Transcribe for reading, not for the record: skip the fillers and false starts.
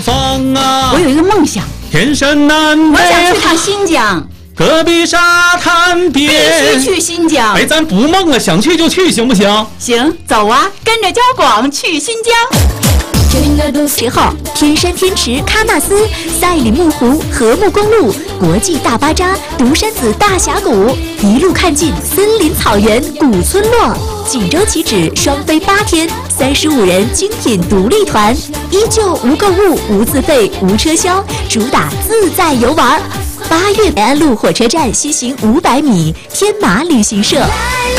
方啊， 我有一个梦想， 天山南我北想去趟新疆， 戈壁沙滩必边。 须去新疆。 哎，咱不梦了，想去就去，行不行？ 行，走啊，跟着焦广去新疆。10号，天山天池、喀纳斯、赛里木湖、禾木公路、国际大巴扎、独山子大峡谷，一路看尽森林草原、古村落。锦州起止，双飞8天，35人精品独立团，依旧无购物、无自费、无车厢，主打自在游玩。8月北安路火车站西行500米，天马旅行社。